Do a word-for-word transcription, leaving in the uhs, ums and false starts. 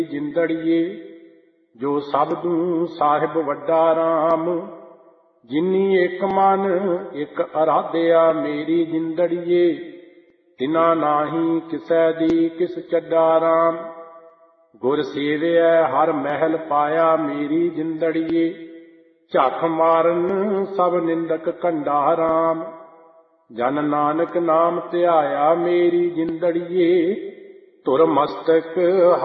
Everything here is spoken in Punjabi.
ਜਿੰਦੜੀਏ। ਜੋ ਸਬਦੂ ਸਾਹਿਬ ਵੱਡਾ ਰਾਮ, ਜਿਨੀ ਇੱਕ ਮਨ ਇੱਕ ਅਰਾਧਿਆ ਮੇਰੀ ਜਿੰਦੜੀਏ। ਤਿਨਾ ਨਾਹੀ ਕਿਸੈ ਦੀ ਕਿਸ ਚੱਡਾ ਰਾਮ, ਗੁਰ ਸੇਵਿਐ ਹਰ ਮਹਿਲ ਪਾਇਆ ਮੇਰੀ ਜਿੰਦੜੀਏ। ਝੱਖ ਮਾਰਨ ਸਭ ਨਿੰਦਕ ਕੰਡਾ ਰਾਮ, ਜਨ ਨਾਨਕ ਨਾਮ ਧਿਆਇਆ ਮੇਰੀ ਜਿੰਦੜੀਏ। ਧੁਰ ਮਸਤਕ